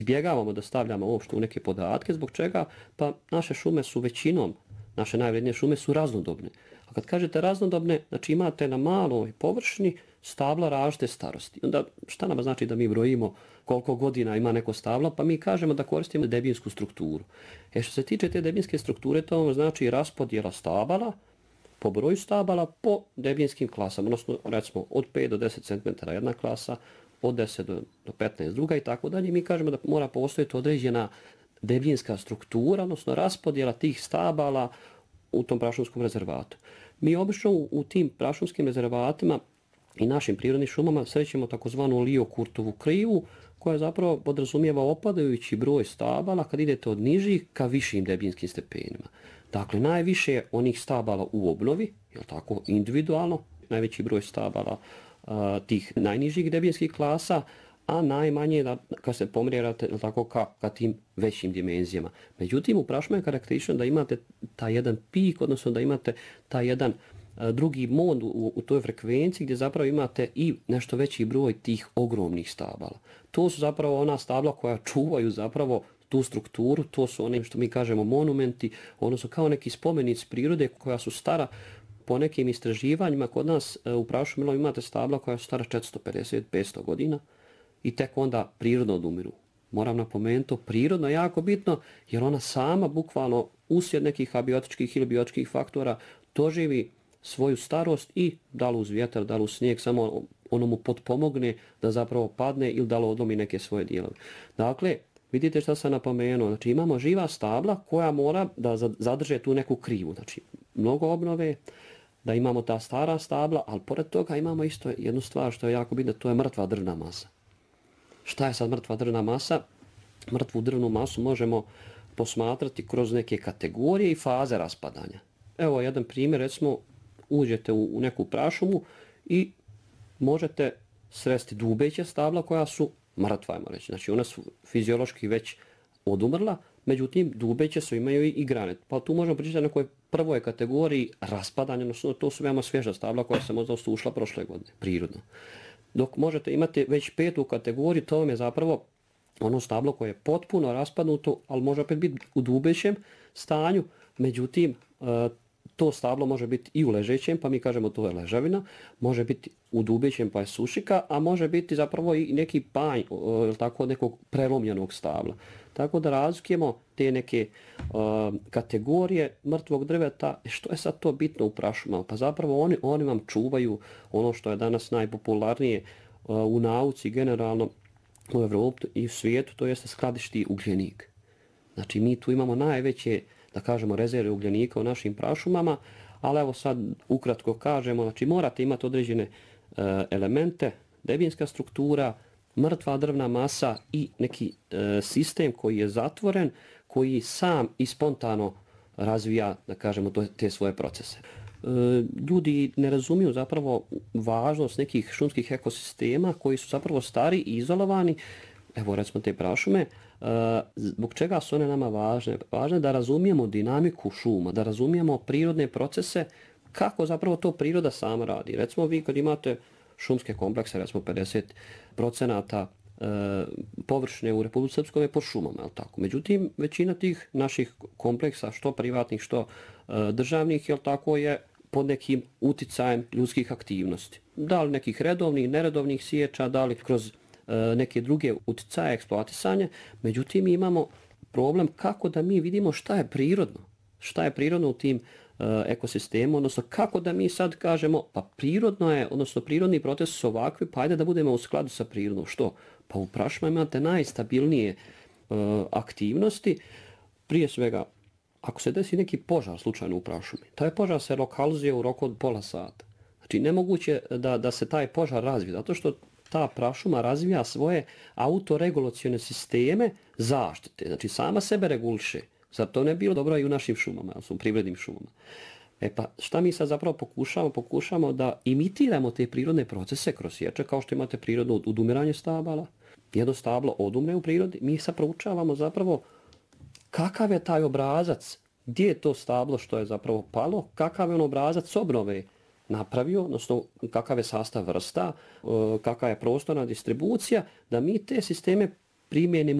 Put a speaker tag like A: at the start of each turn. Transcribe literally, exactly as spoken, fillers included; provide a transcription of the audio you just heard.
A: Izbjegavamo da stavljamo uopšte u neke podatke, zbog čega pa naše šume su većinom, naše najvrednije šume su raznodobne. A kad kažete raznodobne, znači imate na maloj površini stabla različite starosti. Onda šta nam znači da mi brojimo koliko godina ima neko stablo, pa mi kažemo da koristimo debinsku strukturu. E što se tiče te debinske strukture, to vam znači raspodjela stabala po broju stabala po debinskim klasama, odnosno recimo od pet do deset centimetara jedna klasa, od deset do petnaest druga i tako dalje. Mi kažemo da mora postojiti određena debinska struktura, odnosno raspodjela tih stabala u tom prašumskom rezervatu. Mi obično u, u tim prašumskim rezervatima i našim prirodnim šumama srećemo takozvanu Liokurtovu krivu, koja zapravo podrazumijeva opadajući broj stabala kad idete od nižih ka višim debinskim stepenima. Dakle, najviše onih stabala u obnovi, je tako, individualno, najveći broj stabala a, tih najnižih debinskih klasa, a najmanje da, kad se pomjerate tako ka, ka tim većim dimenzijama. Međutim, u prašumu je karakteristično da imate taj jedan pik, odnosno da imate taj jedan a, drugi mod u, u toj frekvenciji gdje zapravo imate i nešto veći broj tih ogromnih stabala. To su zapravo ona stabla koja čuvaju zapravo tu strukturu, to su one što mi kažemo monumenti, odnosno kao neki spomenici prirode koja su stara. Po nekim istraživanjima kod nas u prašumu imate stabla koja su stara četiristo pedeset do petsto godina i tek onda prirodno odumiru. Moram napomenuti, to prirodno je jako bitno jer ona sama bukvalno uslijed nekih abiotičkih ili biotičkih faktora doživi svoju starost i da li uz vjetar, da li uz snijeg, samo ono mu potpomogne da zapravo padne ili da li odlomi neke svoje dijelove. Dakle, vidite što sam napomenuo, znači imamo živa stabla koja mora da zadrže tu neku krivu, znači mnogo obnove, da imamo ta stara stabla, ali pored toga imamo isto jednu stvar što je jako bitna, to je mrtva drvna masa. Šta je sad mrtva drvna masa? Mrtvu drvnu masu možemo posmatrati kroz neke kategorije i faze raspadanja. Evo jedan primjer, recimo uđete u, u neku prašumu i možete sresti dubeća stabla koja su mrtva, ajmo reći. Znači ona su fiziološki već odumrla, međutim dubeće su imaju i, i grane. Pa tu možemo pričati o nekoj prvoj kategoriji raspadanja, odnosno to su veoma svježa stabla koja se možda ušla prošle godine, prirodno. Dok možete imati već petu kategoriju, to vam je zapravo ono stablo koje je potpuno raspadnuto, ali može opet biti u dubećem stanju, međutim to stablo može biti i u ležećem, pa mi kažemo to je ležavina, može biti u dubećem pa je sušika, a može biti zapravo i neki panj, ili tako, nekog prelomljenog stabla. Tako da razlikujemo te neke uh, kategorije mrtvog drveta. Što je sad to bitno u prašumama? Pa zapravo oni, oni vam čuvaju ono što je danas najpopularnije uh, u nauci generalno u Evropi i u svijetu, to jeste skladišti ugljenik. Znači mi tu imamo najveće, da kažemo, rezerve ugljenika u našim prašumama, ali evo sad ukratko kažemo, znači morate imati određene uh, elemente, debinska struktura, mrtva drvna masa i neki uh, sistem koji je zatvoren, koji sam i spontano razvija, da kažemo, to, te svoje procese. Uh, ljudi ne razumiju zapravo važnost nekih šumskih ekosistema koji su zapravo stari i izolovani. Evo recimo te prašume, uh, zbog čega su one nama važne? Važne da razumijemo dinamiku šuma, da razumijemo prirodne procese, kako zapravo to priroda sama radi. Recimo vi kad imate šumske komplekse, recimo pedeset procenata uh, površine u Republici Srpskoj je pod šumama, je tako? Međutim, većina tih naših kompleksa, što privatnih, što uh, državnih, je tako, je pod nekim uticajem ljudskih aktivnosti. Da li nekih redovnih, neredovnih sječa, da li kroz neke druge uticaje, eksploatisanje, međutim imamo problem kako da mi vidimo šta je prirodno, šta je prirodno u tim uh, ekosistemu, odnosno kako da mi sad kažemo, pa prirodno je, odnosno prirodni procesi su ovakvi, pa ajde da budemo u skladu sa prirodnom. Što? Pa u prašumama imate najstabilnije uh, aktivnosti, prije svega, ako se desi neki požar slučajno u prašumi, taj požar se lokalizuje u roku od pola sata. Znači nemoguće da, da se taj požar razvije, zato što ta prašuma razvija svoje autoregulacione sisteme zaštite. Znači sama sebe reguliše. Zar to ne bilo dobro i u našim šumama, u privrednim šumama. E pa šta mi sad zapravo pokušamo? Pokušamo da imitiramo te prirodne procese kroz sječe, kao što imate prirodno odumiranje stabala. Jedno stablo odumre u prirodi. Mi sad proučavamo zapravo kakav je taj obrazac, gdje je to stablo što je zapravo palo, kakav je on obrazac obnove napravio, odnosno kakav je sastav vrsta, kakva je prostorna distribucija, da mi te sisteme primijenimo